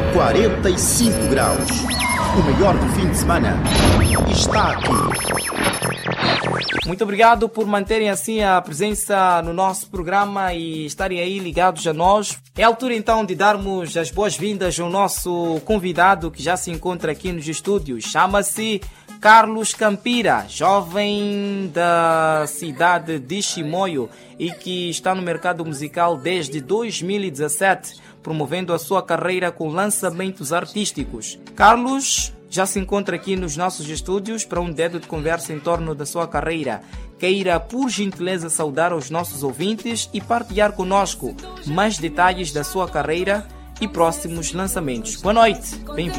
45 graus. O melhor do fim de semana está aqui. Muito obrigado por manterem assim a presença no nosso programa e estarem aí ligados a nós. É a altura então de darmos as boas-vindas ao nosso convidado que já se encontra aqui nos estúdios. Chama-se Carlos Campira, jovem da cidade de Chimoio e que está no mercado musical desde 2017, promovendo a sua carreira com lançamentos artísticos. Carlos já se encontra aqui nos nossos estúdios para um dedo de conversa em torno da sua carreira. Queira, por gentileza, saudar os nossos ouvintes e partilhar conosco mais detalhes da sua carreira e próximos lançamentos. Boa noite, bem-vindo.